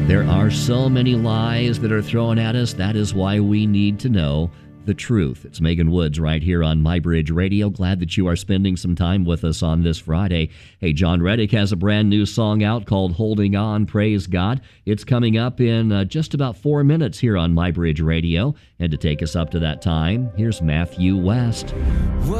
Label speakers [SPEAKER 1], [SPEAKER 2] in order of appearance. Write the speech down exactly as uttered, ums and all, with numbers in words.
[SPEAKER 1] There are so many lies that are thrown at us. That is why we need to know the truth. It's Megan Woods right here on MyBridge Radio. Glad that you are spending some time with us on this Friday. Hey, John Reddick has a brand new song out called Holding On. Praise God. It's coming up in uh, just about four minutes here on MyBridge Radio. And to take us up to that time, here's Matthew West.